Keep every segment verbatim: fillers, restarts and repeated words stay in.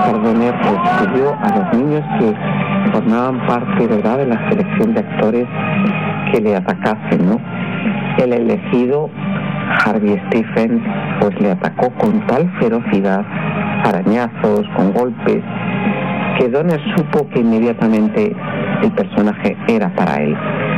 Gardner pues pidió a los niños que formaban parte, ¿verdad?, de la selección de actores que le atacasen, ¿no? El elegido, Harvey Stephens, pues le atacó con tal ferocidad, arañazos, con golpes, que Donner supo que inmediatamente el personaje era para él.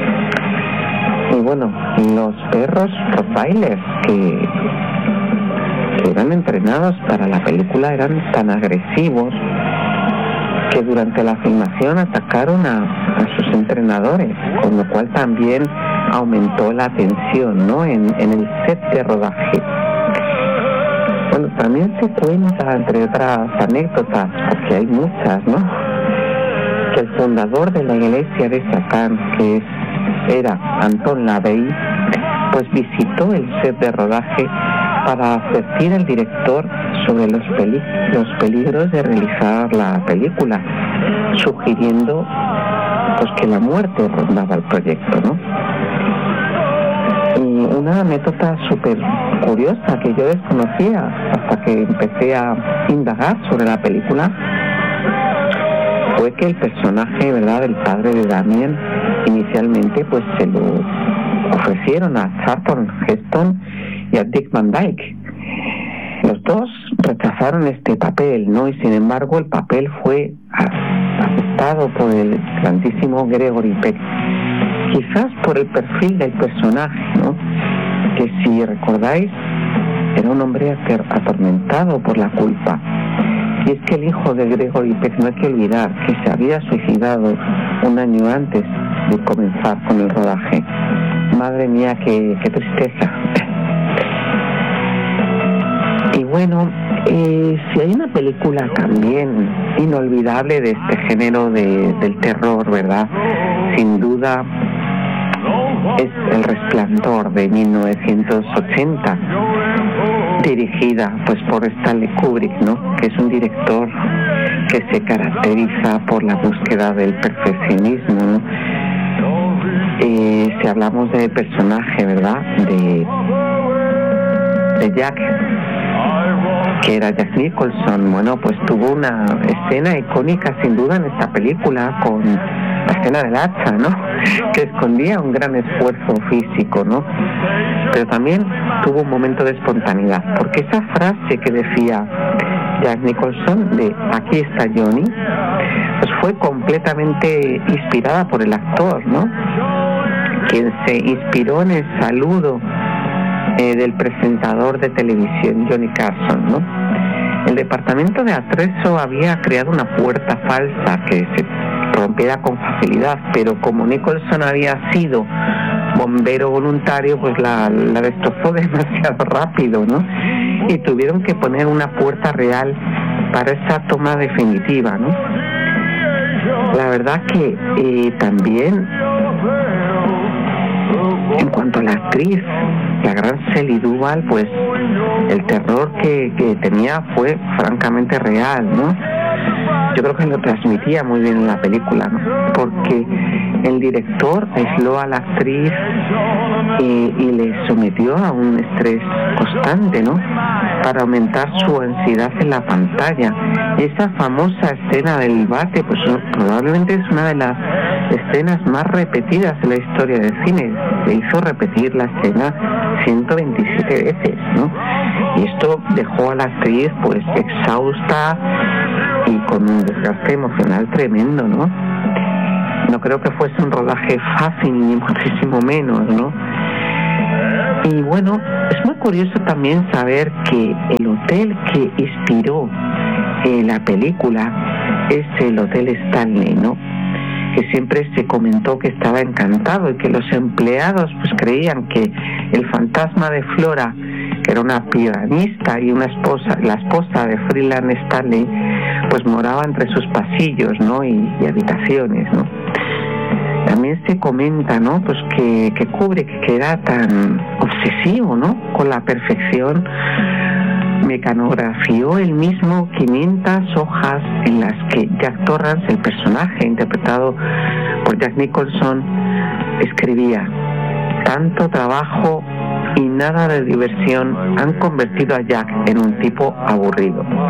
Y bueno, los perros Rottweilers que, que eran entrenados para la película eran tan agresivos que durante la filmación atacaron a, a sus entrenadores, con lo cual también aumentó la tensión, ¿no?, en, en el set de rodaje. Bueno, también se cuenta, entre otras anécdotas, porque hay muchas, ¿no?, que el fundador de la iglesia de Satán, que es, era Anton LaVey, pues visitó el set de rodaje para advertir al director sobre los, peli- los peligros de realizar la película, sugiriendo pues que la muerte rondaba el proyecto, ¿no? Y una anécdota súper curiosa que yo desconocía hasta que empecé a indagar sobre la película fue que el personaje, ¿verdad?, del padre de Damien, inicialmente pues se lo ofrecieron a Charlton Heston y a Dick Van Dyke. Los dos rechazaron este papel, ¿no? Y sin embargo el papel fue aceptado por el grandísimo Gregory Peck, quizás por el perfil del personaje, ¿no?, que si recordáis era un hombre atormentado por la culpa. Y es que el hijo de Gregory Peck, no hay que olvidar que se había suicidado un año antes de comenzar con el rodaje. Madre mía, qué, qué tristeza. Y bueno, eh, si hay una película también inolvidable de este género de, del terror, ¿verdad?, sin duda es El Resplandor de mil novecientos ochenta, dirigida pues por Stanley Kubrick, ¿no?, que es un director que se caracteriza por la búsqueda del perfeccionismo, ¿no? Eh, si hablamos de personaje, ¿verdad?, de, de Jack, que era Jack Nicholson, bueno, pues tuvo una escena icónica sin duda en esta película con la escena del hacha, ¿no?, que escondía un gran esfuerzo físico, ¿no? Pero también tuvo un momento de espontaneidad, porque esa frase que decía Jack Nicholson de "aquí está Johnny", pues fue completamente inspirada por el actor, ¿no?, quien se inspiró en el saludo eh, del presentador de televisión Johnny Carson, ¿no? El departamento de atrezo había creado una puerta falsa que se rompiera con facilidad, pero como Nicholson había sido bombero voluntario, pues la, la destrozó demasiado rápido, ¿no? Y tuvieron que poner una puerta real para esa toma definitiva, ¿no? La verdad que eh, también, en cuanto a la actriz, la gran Shelley Duvall, pues el terror que, que tenía fue francamente real, ¿no? Yo creo que lo transmitía muy bien en la película, ¿no?, porque el director aisló a la actriz y, y le sometió a un estrés constante, ¿no?, para aumentar su ansiedad en la pantalla. Esa famosa escena del bate, pues probablemente es una de las escenas más repetidas en la historia del cine. Se hizo repetir la escena ciento veintisiete veces, ¿no? Y esto dejó a la actriz pues exhausta y con un desgaste emocional tremendo, ¿no? No creo que fuese un rodaje fácil, ni muchísimo menos, ¿no? Y bueno, es muy curioso también saber que el hotel que inspiró eh, la película es el Hotel Stanley, ¿no?, que siempre se comentó que estaba encantado y que los empleados pues creían que el fantasma de Flora, que era una pianista y una esposa, la esposa de Freeland Stanley, pues moraba entre sus pasillos, ¿no?, y, y habitaciones, ¿no? También se comenta, ¿no?, pues que, que Kubrick, que era tan obsesivo, ¿no?, con la perfección, mecanografió él mismo quinientas hojas en las que Jack Torrance, el personaje interpretado por Jack Nicholson, escribía: "Tanto trabajo y nada de diversión han convertido a Jack en un tipo aburrido".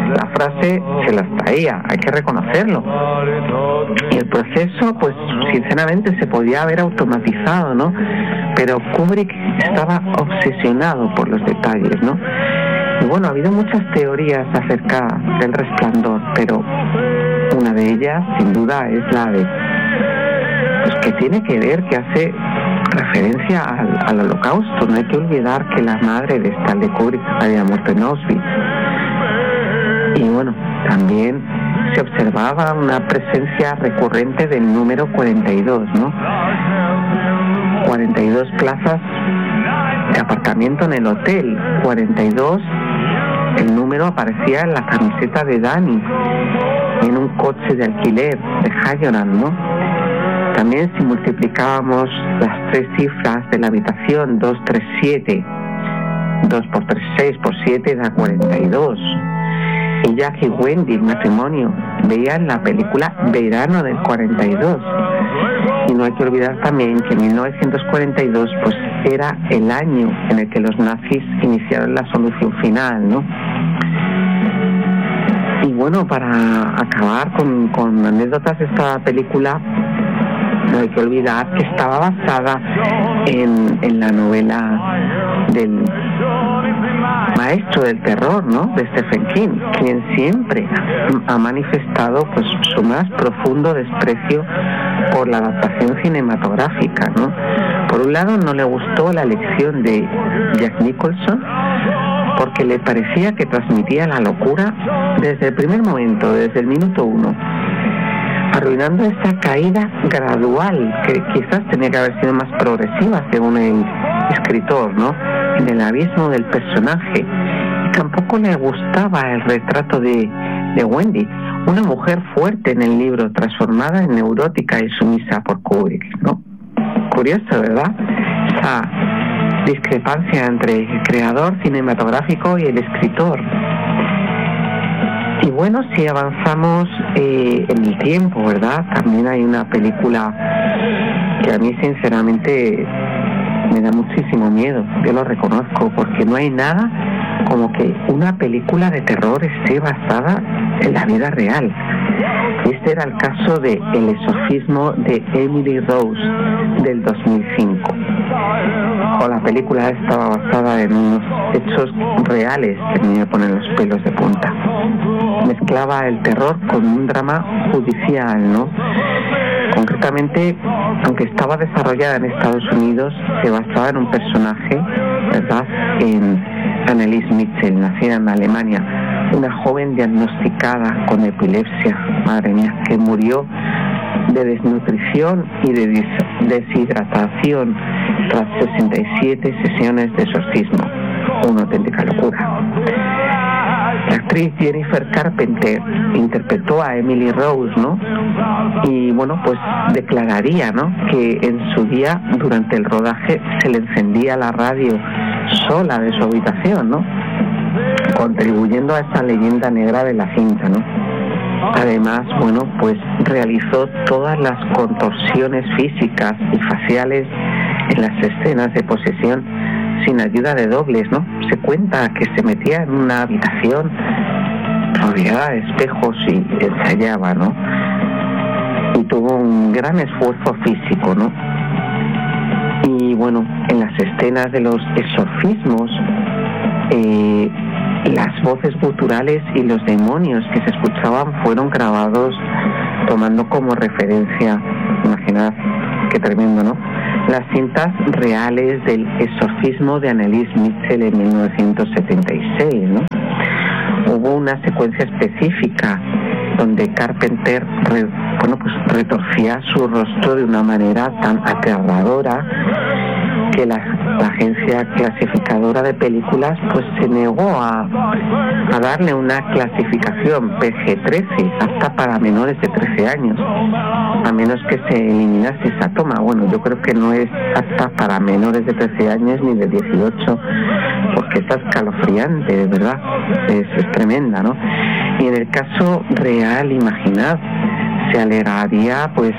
la frase se las traía, hay que reconocerlo. Y el proceso, pues sinceramente se podía haber automatizado, ¿no? Pero Kubrick estaba obsesionado por los detalles, ¿no? Y bueno, ha habido muchas teorías acerca del Resplandor, pero una de ellas, sin duda, es la de pues que tiene que ver, que hace referencia al, al Holocausto. No hay que olvidar que la madre de Stanley Kubrick había muerto en Auschwitz. Y bueno, también se observaba una presencia recurrente del número cuarenta y dos, ¿no? cuarenta y dos plazas de aparcamiento en el hotel. cuarenta y dos, el número aparecía en la camiseta de Danny, en un coche de alquiler de Hayoran, ¿no? También si multiplicábamos las tres cifras de la habitación, dos, tres, siete, dos por tres, seis, por siete da cuarenta y dos. Y Jack y Wendy, el matrimonio, veían la película Verano del cuarenta y dos. Y no hay que olvidar también que mil novecientos cuarenta y dos pues era el año en el que los nazis iniciaron la solución final, ¿no? Y bueno, para acabar con, con anécdotas de esta película, no hay que olvidar que estaba basada en, en la novela del maestro del terror, ¿no? De Stephen King, quien siempre ha manifestado pues su más profundo desprecio por la adaptación cinematográfica, ¿no? Por un lado, no le gustó la elección de Jack Nicholson porque le parecía que transmitía la locura desde el primer momento, desde el minuto uno, arruinando esta caída gradual que quizás tenía que haber sido más progresiva según el escritor, ¿no? En el abismo del personaje. Y tampoco le gustaba el retrato de, de Wendy, una mujer fuerte en el libro, transformada en neurótica y sumisa por Kubrick, ¿no? Curioso, ¿verdad? Esa discrepancia entre el creador cinematográfico y el escritor. Y bueno, si avanzamos eh, en el tiempo, ¿verdad? También hay una película que a mí sinceramente me da muchísimo miedo, yo lo reconozco, porque no hay nada como que una película de terror esté basada en la vida real. Este era el caso de El exorcismo de Emily Rose del dos mil cinco. O la película estaba basada en unos hechos reales que me ponen los pelos de punta. Mezclaba el terror con un drama judicial, ¿no? Concretamente, aunque estaba desarrollada en Estados Unidos, se basaba en un personaje, ¿verdad?, en Anneliese Mitchell, nacida en Alemania, una joven diagnosticada con epilepsia, madre mía, que murió de desnutrición y de des- deshidratación tras sesenta y siete sesiones de exorcismo. Una auténtica locura. La actriz Jennifer Carpenter interpretó a Emily Rose, ¿no? Y bueno, pues declararía, ¿no?, que en su día, durante el rodaje, se le encendía la radio sola de su habitación, ¿no?, contribuyendo a esta leyenda negra de la cinta, ¿no? Además, bueno, pues realizó todas las contorsiones físicas y faciales en las escenas de posesión sin ayuda de dobles, ¿no? Se cuenta que se metía en una habitación rodeada de espejos y ensayaba, ¿no? Y tuvo un gran esfuerzo físico, ¿no? Y bueno, en las escenas de los exorcismos, eh, las voces guturales y los demonios que se escuchaban fueron grabados tomando como referencia, imaginad qué tremendo, ¿no?, las cintas reales del exorcismo de Anneliese Mitchell en mil novecientos setenta y seis, ¿no? Hubo una secuencia específica donde Carpenter re, bueno, pues retorcía su rostro de una manera tan aterradora que la, la agencia clasificadora de películas pues se negó a, a darle una clasificación P G trece, apta para menores de trece años, a menos que se eliminase esa toma. Bueno, yo creo que no es apta para menores de trece años ni de dieciocho, porque es escalofriante, de verdad, es, es tremenda, ¿no? Y en el caso real, imaginad, se alegaría pues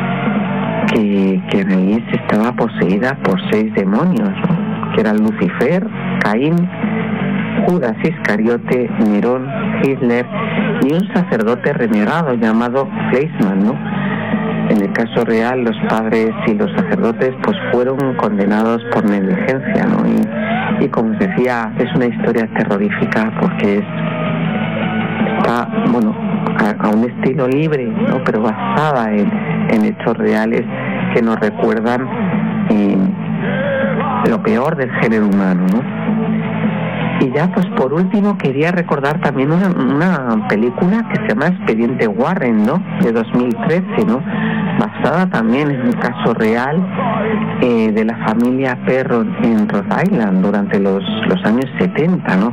que, que Anneliese estaba poseída por seis demonios, ¿no?, que eran Lucifer, Caín, Judas Iscariote, Nerón, Hitler y un sacerdote renegado llamado Fleischmann, ¿no? En el caso real, los padres y los sacerdotes pues fueron condenados por negligencia, ¿no? Y, y como os decía, es una historia terrorífica porque es, está, bueno, a, a un estilo libre, ¿no? Pero basada en, en hechos reales que nos recuerdan eh, lo peor del género humano, ¿no? Y ya, pues por último, quería recordar también una, una película que se llama Expediente Warren, ¿no? De dos mil trece, ¿no? Basada también en un caso real eh, de la familia Perron en Rhode Island durante los, los años setenta, ¿no?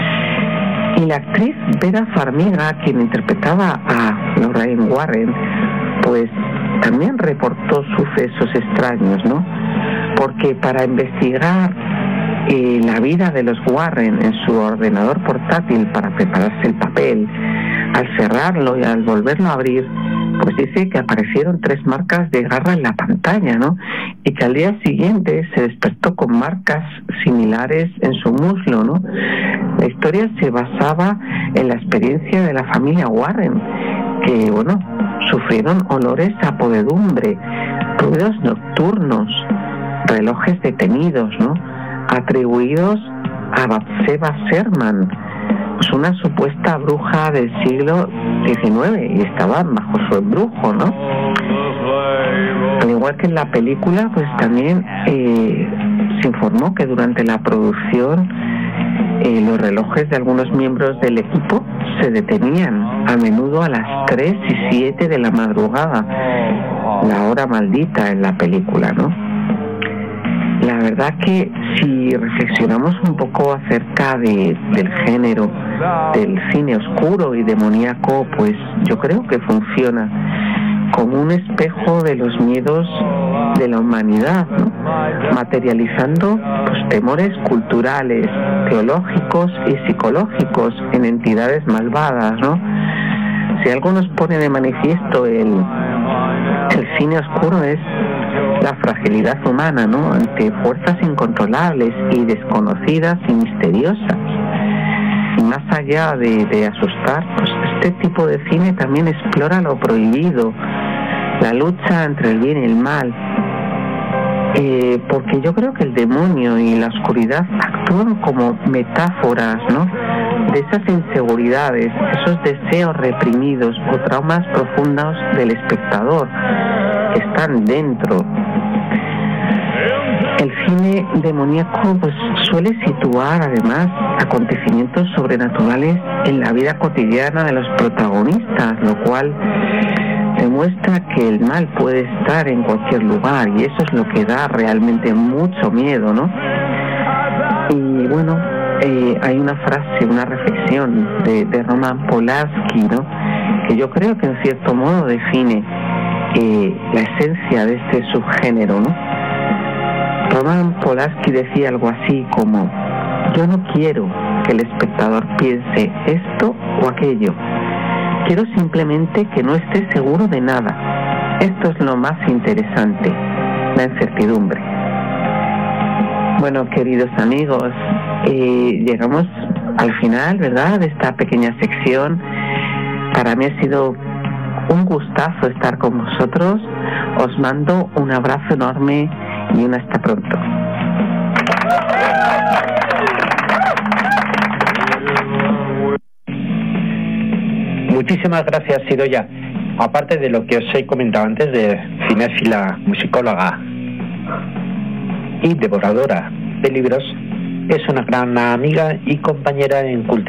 Y la actriz Vera Farmiga, quien interpretaba a Lorraine Warren, pues también reportó sucesos extraños, ¿no? Porque para investigar eh, la vida de los Warren en su ordenador portátil para prepararse el papel, al cerrarlo y al volverlo a abrir, pues dice que aparecieron tres marcas de garra en la pantalla, ¿no? Y que al día siguiente se despertó con marcas similares en su muslo, ¿no? La historia se basaba en la experiencia de la familia Warren, que, bueno, sufrieron olores a podredumbre, ruidos nocturnos, relojes detenidos, ¿no? Atribuidos a Bathsheba Sherman, pues una supuesta bruja del siglo diecinueve, y estaban bajo su embrujo, ¿no? Al igual que en la película, pues también eh, se informó que durante la producción eh, los relojes de algunos miembros del equipo se detenían a menudo a las tres y siete de la madrugada, la hora maldita en la película, ¿no? La verdad que si reflexionamos un poco acerca de, del género, del cine oscuro y demoníaco, pues yo creo que funciona como un espejo de los miedos de la humanidad, ¿no? Materializando pues, temores culturales, teológicos y psicológicos en entidades malvadas, ¿no? Si algo nos pone de manifiesto el, el cine oscuro es la fragilidad humana, ¿no? Ante fuerzas incontrolables y desconocidas y misteriosas. Y más allá de, de asustar, pues este tipo de cine también explora lo prohibido, la lucha entre el bien y el mal. Eh, porque yo creo que el demonio y la oscuridad actúan como metáforas, ¿no? De esas inseguridades, esos deseos reprimidos o traumas profundos del espectador que están dentro. El cine demoníaco pues suele situar además acontecimientos sobrenaturales en la vida cotidiana de los protagonistas, lo cual demuestra que el mal puede estar en cualquier lugar, y eso es lo que da realmente mucho miedo, ¿no? Y bueno, eh, hay una frase, una reflexión de, de Roman Polanski, ¿no? Que yo creo que en cierto modo define eh, la esencia de este subgénero, ¿no? Roman Polanski decía algo así como: yo no quiero que el espectador piense esto o aquello, quiero simplemente que no esté seguro de nada. Esto es lo más interesante, la incertidumbre. Bueno, queridos amigos, eh, llegamos al final, ¿verdad?, de esta pequeña sección. Para mí ha sido un gustazo estar con vosotros. Os mando un abrazo enorme y un hasta pronto. Muchísimas gracias, Idoia. Aparte de lo que os he comentado antes de cinéfila, musicóloga y devoradora de libros, es una gran amiga y compañera en cultura.